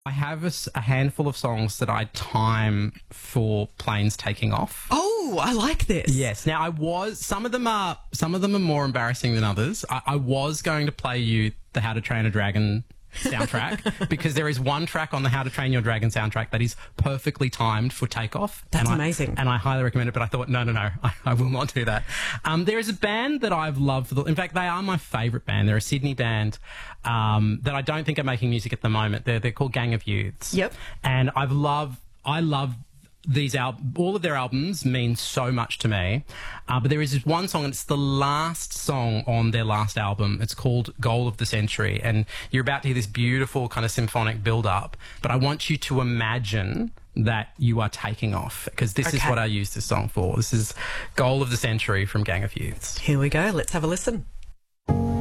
I have a handful of songs that I time for planes taking off. Oh, I like this. Yes. Now some of them are more embarrassing than others. I was going to play you the How to Train a Dragon soundtrack because there is one track on the How to Train Your Dragon soundtrack that is perfectly timed for takeoff. That's amazing. And I highly recommend it, but I thought, no, I will not do that. There is a band that I've loved. In fact, they are my favourite band. They're a Sydney band that I don't think are making music at the moment. They're called Gang of Youths. Yep. And I love all of their albums mean so much to me, but there is this one song, and it's the last song on their last album. It's called Goal of the Century, and you're about to hear this beautiful kind of symphonic build-up, but I want you to imagine that you are taking off, because this is what I use this song for. This is Goal of the Century from Gang of Youths. Here we go. Let's have a listen.